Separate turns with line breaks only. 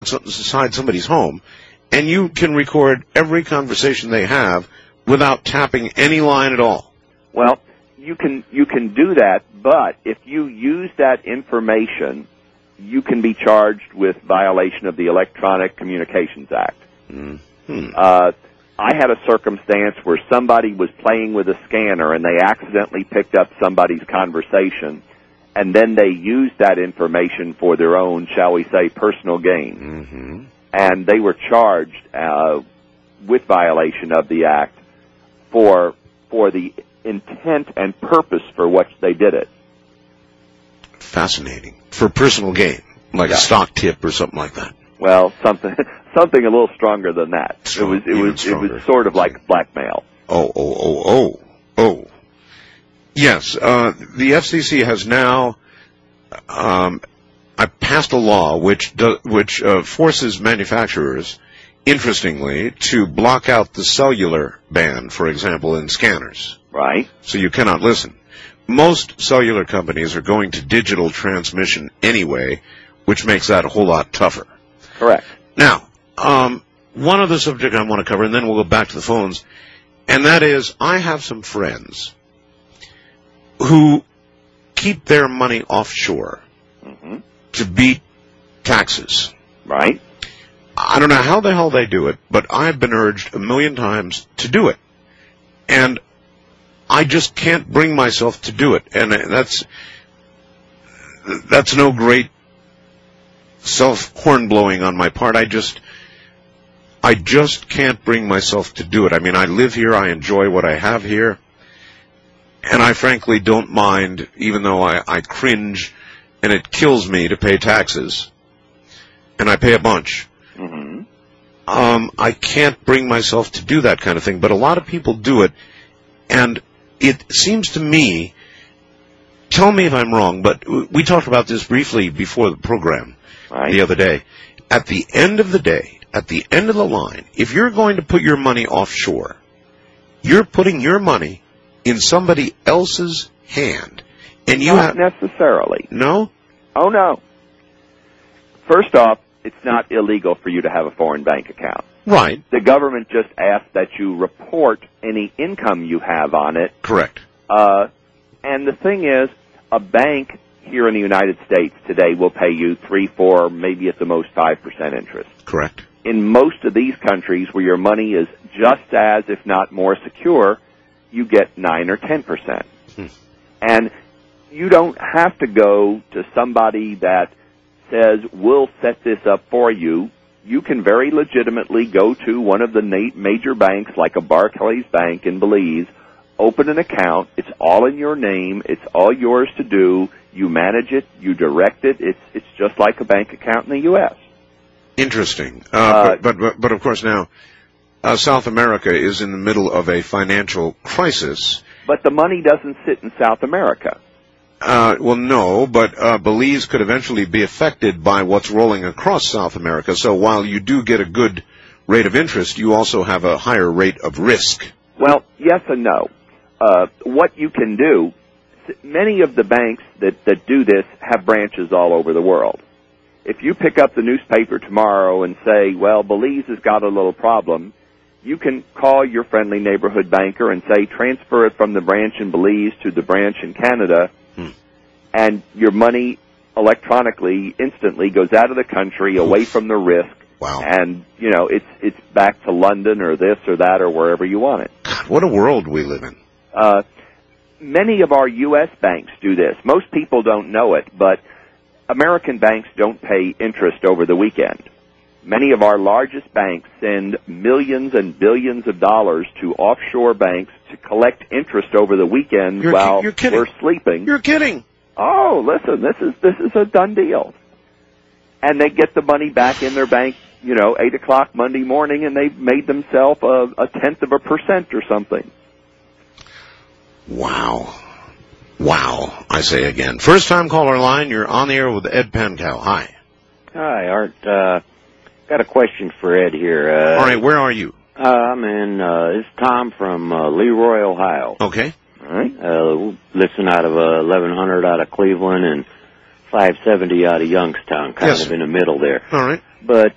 outside somebody's home, and you can record every conversation they have without tapping any line at all.
Well, you can do that, but if you use that information, you can be charged with violation of the Electronic Communications Act.
Mm-hmm.
I had a circumstance where somebody was playing with a scanner and they accidentally picked up somebody's conversation, and then they used that information for their own, shall we say, personal gain.
Mm-hmm.
And they were charged with violation of the Act for the intent and purpose for which they did it.
Fascinating. For personal gain, like a stock tip or something like that.
Well, something a little stronger than that. It was sort of like blackmail.
Oh. Yes, the FCC has now passed a law which forces manufacturers, interestingly, to block out the cellular band, for example, in scanners.
Right.
So you cannot listen. Most cellular companies are going to digital transmission anyway, which makes that a whole lot tougher.
Correct.
Now, one other subject I want to cover, and then we'll go back to the phones, and that is I have some friends who keep their money offshore to beat taxes.
Right.
I don't know how the hell they do it, but I've been urged a million times to do it. And I just can't bring myself to do it. And that's no great self-horn blowing on my part. I just can't bring myself to do it. I mean, I live here, I enjoy what I have here, and I frankly don't mind, even though I cringe and it kills me to pay taxes, and I pay a bunch.
Mm-hmm.
I can't bring myself to do that kind of thing, but a lot of people do it, and it seems to me, tell me if I'm wrong, but we talked about this briefly before the program the other day. At the end of the day, at the end of the line, if you're going to put your money offshore, you're putting your money in somebody else's hand. And you
Not necessarily.
No?
Oh, no. First off, it's not illegal for you to have a foreign bank account.
Right.
The government just asks that you report any income you have on it.
Correct.
And the thing is, a bank here in the United States today will pay you 3, 4, maybe at the most 5% interest.
Correct.
In most of these countries where your money is just as, if not more secure, you get 9 or 10%. And you don't have to go to somebody that says, we'll set this up for you. You can very legitimately go to one of the major banks, like a Barclays Bank in Belize, open an account. It's all in your name. It's all yours to do. You manage it. You direct it. It's just like a bank account in the U.S.
Interesting. But of course now, South America is in the middle of a financial crisis.
But the money doesn't sit in South America.
Well, no, but Belize could eventually be affected by what's rolling across South America. So while you do get a good rate of interest, you also have a higher rate of risk.
Well, yes and no. What you can do, many of the banks that do this have branches all over the world. If you pick up the newspaper tomorrow and say, well, Belize has got a little problem, you can call your friendly neighborhood banker and say, transfer it from the branch in Belize to the branch in Canada, and your money electronically, instantly goes out of the country, away from the risk.
Wow.
And, you know, it's back to London or this or that or wherever you want it.
God, what a world we live in.
Many of our U.S. banks do this. Most people don't know it, but American banks don't pay interest over the weekend. Many of our largest banks send millions and billions of dollars to offshore banks to collect interest over the weekend while we're sleeping.
You're kidding.
Oh, listen, this is a done deal. And they get the money back in their bank, 8 o'clock Monday morning, and they've made themselves a 0.1% or something.
Wow. Wow, I say again. First time caller line, you're on the air with Ed Pankow. Hi.
Hi, Art. Got a question for Ed here.
All right, where are you?
I'm in, it's Tom from Leroy, Ohio.
Okay.
All right.
Listen out of 1100 out of Cleveland and 570 out of Youngstown, kind of in the middle there.
All right.
But